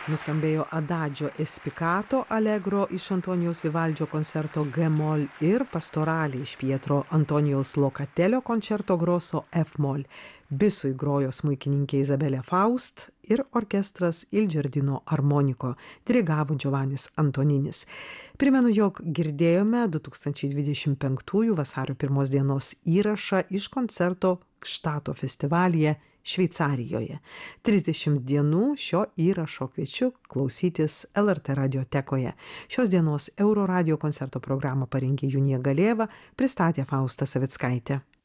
Nuskambėjo Adagio e spiccato allegro iš Antonijaus Vivaldžio koncerto G-moll ir pastoralė iš Pietro Antonijaus Locatelio koncerto grosso F-moll. Bisui grojo smuikininkė Izabelė Faust ir orkestras Il Giardino Armonico, dirigavo Giovannis Antoninis. Primenu, jog girdėjome 2025 vasario 1 dienos įrašą iš koncerto Gštato festivalyje Šveicarijoje. 30 dienų šio įrašo kviečiu klausytis LRT radiotekoje. Šios dienos Euroradio koncerto programą parengė Junija Galėva, pristatė Fausta Savickaitė.